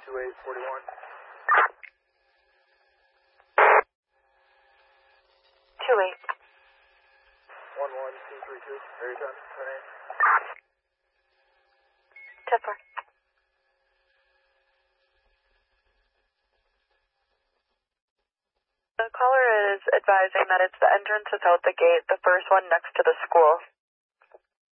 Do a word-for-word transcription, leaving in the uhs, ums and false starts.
two eight forty-one. two eight. one one two three two. Area ten, ten eight. Tipper. The caller is advising that it's the entrance without the gate, the first one next to the school.